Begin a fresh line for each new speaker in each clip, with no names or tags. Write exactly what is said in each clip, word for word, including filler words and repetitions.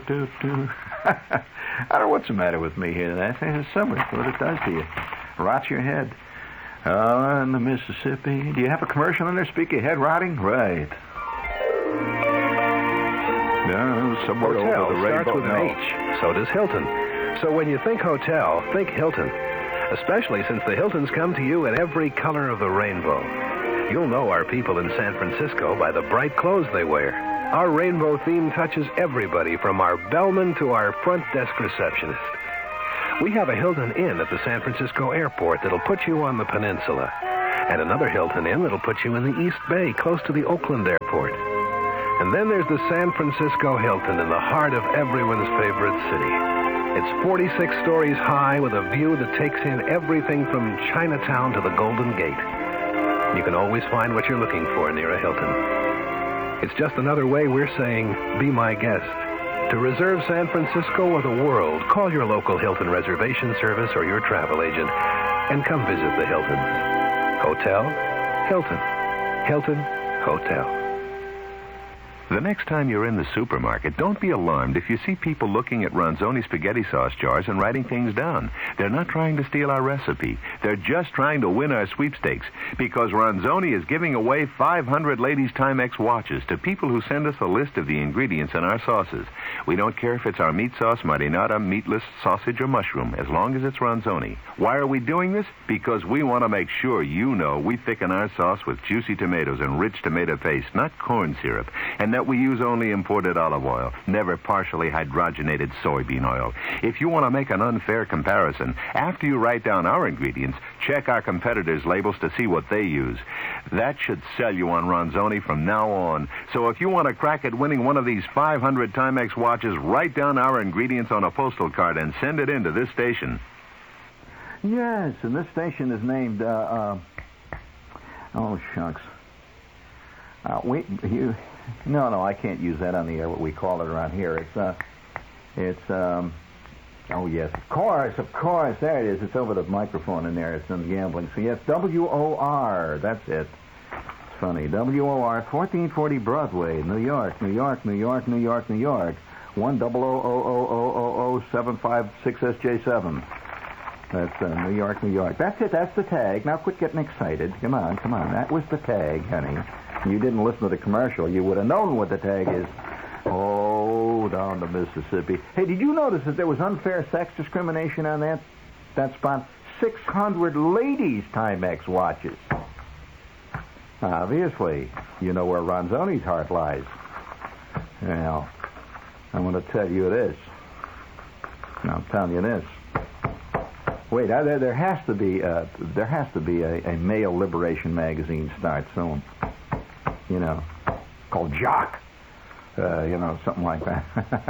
do, do. I don't know what's the matter with me here. I think it's summer. What it does to you. Rots your head. Oh, in the Mississippi. Do you have a commercial in there? Speak of head rotting? Right. No, somewhere
Hotel
over the
starts
rainbow.
with an
No.
H. So does Hilton. So when you think hotel, think Hilton. Especially since the Hiltons come to you in every color of the rainbow. You'll know our people in San Francisco by the bright clothes they wear. Our rainbow theme touches everybody from our bellman to our front desk receptionist. We have a Hilton Inn at the San Francisco airport that'll put you on the peninsula. And another Hilton Inn that'll put you in the East Bay, close to the Oakland airport. And then there's the San Francisco Hilton in the heart of everyone's favorite city. It's forty-six stories high with a view that takes in everything from Chinatown to the Golden Gate. You can always find what you're looking for near a Hilton. It's just another way we're saying, be my guest. To reserve San Francisco or the world, call your local Hilton reservation service or your travel agent and come visit the Hiltons. Hotel, Hilton. Hilton, Hotel.
The next time you're in the supermarket, don't be alarmed if you see people looking at Ronzoni spaghetti sauce jars and writing things down. They're not trying to steal our recipe. They're just trying to win our sweepstakes, because Ronzoni is giving away five hundred Ladies Timex watches to people who send us a list of the ingredients in our sauces. We don't care if it's our meat sauce, marinara, meatless, sausage, or mushroom, as long as it's Ronzoni. Why are we doing this? Because we want to make sure you know we thicken our sauce with juicy tomatoes and rich tomato paste, not corn syrup, and that we use only imported olive oil, never partially hydrogenated soybean oil. If you want to make an unfair comparison, after you write down our ingredients, check our competitors' labels to see what they use. That should sell you on Ronzoni from now on. So if you want to crack at winning one of these five hundred Timex watches, write down our ingredients on a postal card and send it in to this station.
Yes, and this station is named, uh, uh, oh, shucks. Uh, we, you, no, no, I can't use that on the air, what we call it around here. It's, uh, it's, um, oh, yes, of course, of course, there it is. It's over the microphone in there. It's in gambling. So, yes, W O R, that's it. It's funny. W O R, fourteen forty Broadway, New York, New York, New York, New York, New York, one double O O O O O O seven five six S J seven. That's uh, New York, New York. That's it. That's the tag. Now quit getting excited. Come on, come on. That was the tag, honey. You didn't listen to the commercial. You would have known what the tag is. Oh, down to Mississippi. Hey, did you notice that there was unfair sex discrimination on that that spot? six hundred ladies' Timex watches. Obviously, you know where Ronzoni's heart lies. Well, I'm going to tell you this. I'm telling you this. Wait, I, there, there has to be uh, there has to be a, a male liberation magazine start soon. You know, called Jock. Uh, you know, something like that.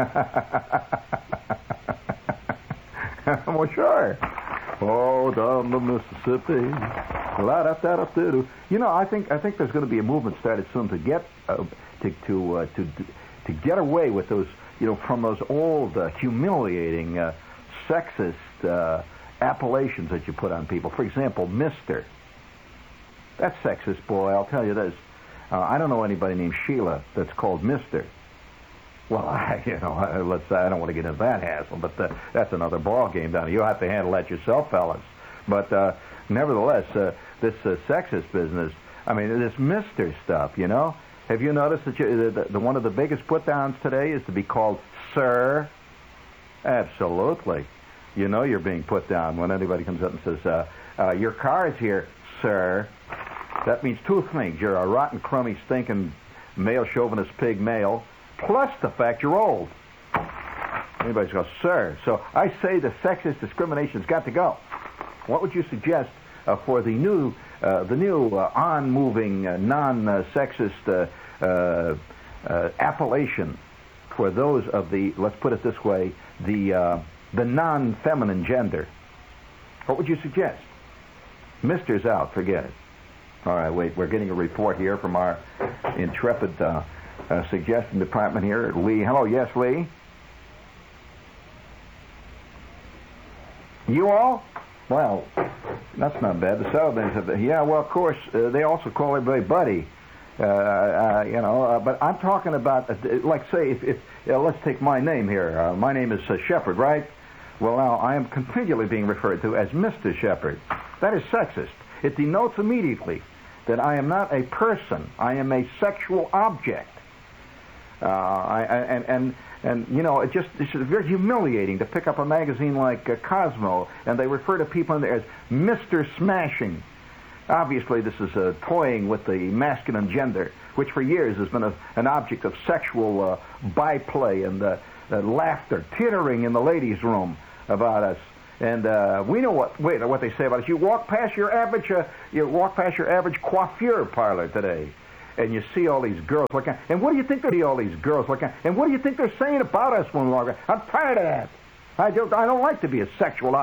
Well, sure. Oh, down the Mississippi. La-da-da-da-da-da. You know, I think I think there's going to be a movement started soon to get uh, to to, uh, to to get away with those, you know, from those old uh, humiliating, uh, sexist uh, appellations that you put on people. For example, Mister That's sexist, boy. I'll tell you this. Uh, I don't know anybody named Sheila that's called Mister Well, I, you know, let's say I don't want to get into that hassle, but uh, that's another ball game down there. You'll have to handle that yourself, fellas. But uh, nevertheless, uh, this uh, sexist business, I mean, this Mister stuff, you know? Have you noticed that you, the, the, one of the biggest put-downs today is to be called Sir? Absolutely. You know you're being put down when anybody comes up and says, uh, uh, your car is here, sir. That means two things. You're a rotten, crummy, stinking, male chauvinist pig male, plus the fact you're old. Anybody's go, sir. So I say the sexist discrimination's got to go. What would you suggest uh, for the new, uh, the new uh, on-moving, uh, non-sexist uh, uh, uh, appellation for those of the, let's put it this way, the uh, the non-feminine gender? What would you suggest? Mister's out. Forget it. All right, wait. We're getting a report here from our intrepid uh, uh, suggestion department here. Lee. Hello. Yes, Lee? You all? Well, that's not bad. The Sullivan's have, yeah, well, of course, uh, they also call everybody Buddy. Uh, uh, you know, uh, but I'm talking about, uh, like, say, if, if uh, let's take my name here. Uh, my name is uh, Shepard, right? Well, now, I am continually being referred to as Mister Shepard. That is sexist. It denotes immediately that I am not a person. I am a sexual object. Uh, I, I, and, and, and, you know, it just, it's just very humiliating to pick up a magazine like uh, Cosmo, and they refer to people in there as Mister Smashing. Obviously, this is uh, toying with the masculine gender, which for years has been a, an object of sexual uh, byplay and uh, uh, laughter, tittering in the ladies' room about us. And uh, we know what wait what they say about us. You walk past your average uh, you walk past your average coiffure parlor today, and you see all these girls looking. And what do you think they see all these girls looking? And what do you think they're saying about us when we walk? I'm tired of that. I don't I don't like to be a sexual